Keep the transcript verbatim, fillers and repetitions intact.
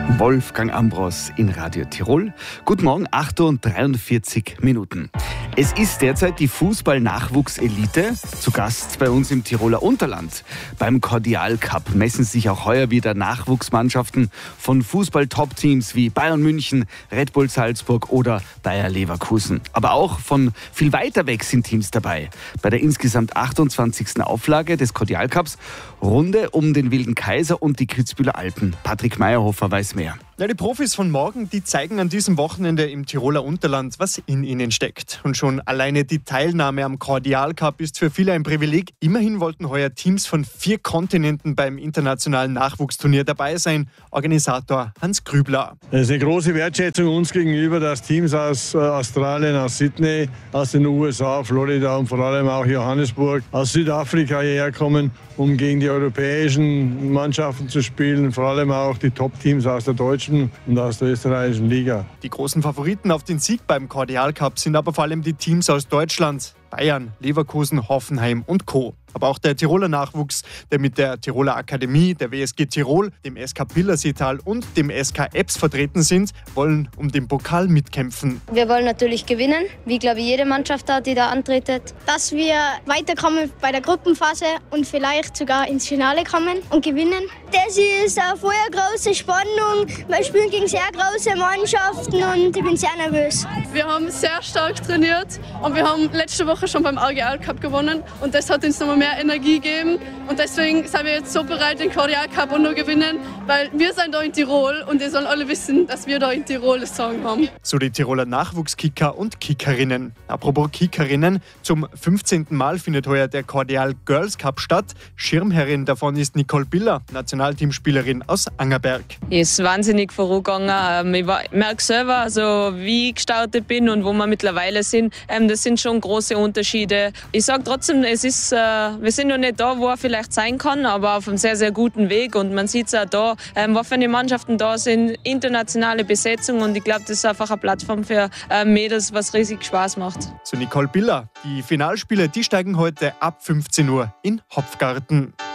Wolfgang Ambros in Radio Tirol. Guten Morgen, acht Uhr und dreiundvierzig Minuten. Es ist derzeit die Fußball-Nachwuchselite zu Gast bei uns im Tiroler Unterland. Beim Cordial Cup messen sich auch heuer wieder Nachwuchsmannschaften von Fußball-Top-Teams wie Bayern München, Red Bull Salzburg oder Bayer Leverkusen. Aber auch von viel weiter weg sind Teams dabei. Bei der insgesamt achtundzwanzigsten Auflage des Cordial Cups Runde um den Wilden Kaiser und die Kitzbüheler Alpen. Patrick Meyerhofer weiß mehr. Ja, die Profis von morgen, die zeigen an diesem Wochenende im Tiroler Unterland, was in ihnen steckt. Und schon alleine die Teilnahme am Cordial Cup ist für viele ein Privileg. Immerhin wollten heuer Teams von vier Kontinenten beim internationalen Nachwuchsturnier dabei sein. Organisator Hans Grübler. Es ist eine große Wertschätzung uns gegenüber, dass Teams aus Australien, aus Sydney, aus den U S A, Florida und vor allem auch Johannesburg, aus Südafrika hierher kommen, um gegen die europäischen Mannschaften zu spielen, vor allem auch die Top-Teams aus der deutschen und aus der österreichischen Liga. Die großen Favoriten auf den Sieg beim Cordial Cup sind aber vor allem die Teams aus Deutschland, Bayern, Leverkusen, Hoffenheim und Co. Aber auch der Tiroler Nachwuchs, der mit der Tiroler Akademie, der W S G Tirol, dem S K Pillerseetal und dem S K Ebbs vertreten sind, wollen um den Pokal mitkämpfen. Wir wollen natürlich gewinnen, wie glaube ich jede Mannschaft da, die da antretet. Dass wir weiterkommen bei der Gruppenphase und vielleicht sogar ins Finale kommen und gewinnen. Das ist eine voll große Spannung. Wir spielen gegen sehr große Mannschaften und ich bin sehr nervös. Wir haben sehr stark trainiert und wir haben letzte Woche schon beim Cordial Cup gewonnen und das hat uns nochmal mehr Energie gegeben und deswegen sind wir jetzt so bereit, den Cordial Cup und nur gewinnen, weil wir sind da in Tirol und ihr sollen alle wissen, dass wir da in Tirol das Sagen haben. So die Tiroler Nachwuchskicker und Kickerinnen. Apropos Kickerinnen, zum fünfzehnten Mal findet heuer der Cordial Girls Cup statt. Schirmherrin davon ist Nicole Biller, Nationalteamspielerin aus Angerberg. Ist wahnsinnig vorgegangen. Ich merke selber, also wie ich gestartet bin und wo wir mittlerweile sind, das sind schon große Unterschiede. Ich sage trotzdem, es ist, wir sind noch nicht da, wo er vielleicht sein kann, aber auf einem sehr, sehr guten Weg. Und man sieht es auch da, was für die Mannschaften da sind, internationale Besetzung. Und ich glaube, das ist einfach eine Plattform für Mädels, was riesig Spaß macht. So Nicole Biller. Die Finalspiele, die steigen heute ab fünfzehn Uhr in Hopfgarten.